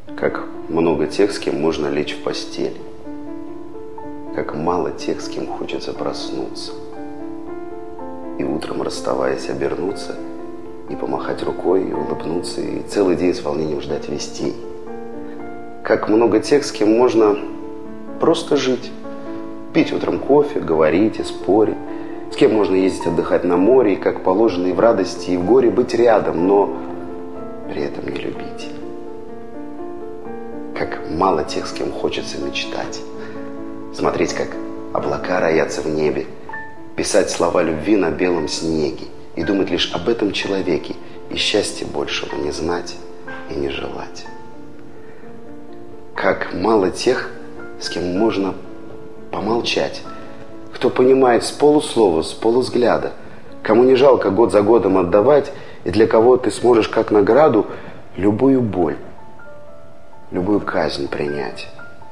Как много тех, с кем можно лечь в постель. Как мало тех, с кем хочется проснуться. И утром, расставаясь, обернуться и помахать рукой, и улыбнуться, и целый день с волнением ждать вестей. Как много тех, с кем можно просто жить. Пить утром кофе, говорить и спорить. С кем можно ездить отдыхать на море, и как положено и в радости, и в горе быть рядом, но при этом не любить. Как мало тех, с кем хочется мечтать. Смотреть, как облака роятся в небе, писать слова любви на белом снеге и думать лишь об этом человеке, и счастья большего не знать и не желать. Как мало тех, с кем можно помолчать, кто понимает с полуслова, с полувзгляда, кому не жалко год за годом отдавать, и для кого ты сможешь как награду любую боль, любую казнь принять.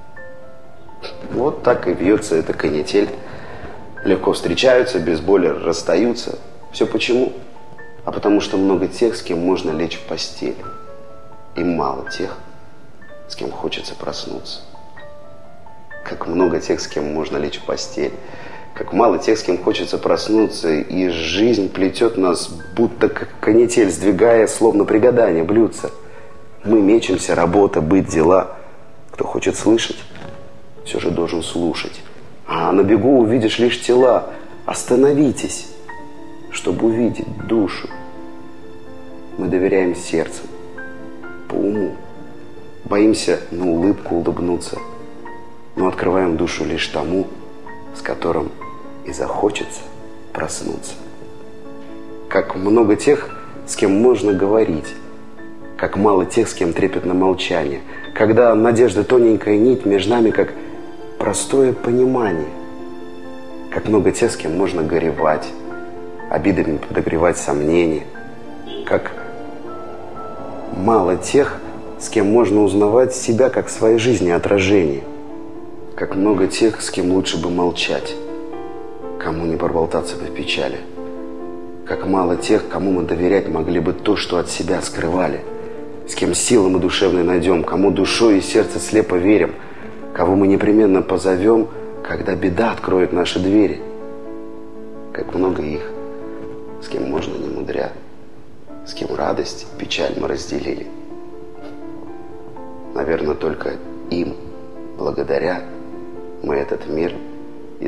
Вот так и вьется эта канитель. Легко встречаются, без боли расстаются. Все почему? А потому что много тех, с кем можно лечь в постель. И мало тех, с кем хочется проснуться. Как много тех, с кем можно лечь в постель. Как мало тех, с кем хочется проснуться. И жизнь плетет нас, будто как канитель, сдвигая, словно при гадании блюдца. Мы мечемся, работа, быт, дела. Кто хочет слышать, все же должен слушать. А на бегу увидишь лишь тела. Остановитесь, чтобы увидеть душу. Мы доверяем сердцу, по уму. Боимся на улыбку улыбнуться, но открываем душу лишь тому, с которым и захочется проснуться. Как много тех, с кем можно говорить. Как мало тех, с кем трепетно молчание. Когда надежда тоненькая нить между нами, как простое понимание. Как много тех, с кем можно горевать, обидами подогревать сомнения. Как мало тех, с кем можно узнавать себя как в своей жизни отражение. Как много тех, с кем лучше бы молчать, кому не проболтаться бы в печали. Как мало тех, кому мы доверять могли бы то, что от себя скрывали. С кем силы мы душевной найдем, кому душой и сердцем слепо верим, кого мы непременно позовем, когда беда откроет наши двери. Как много их, с кем можно не мудря, с кем радость, печаль мы разделили. Наверное, только им, благодаря, мы этот мир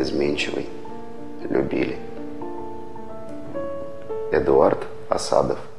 изменчивый любили. Эдуард Асадов.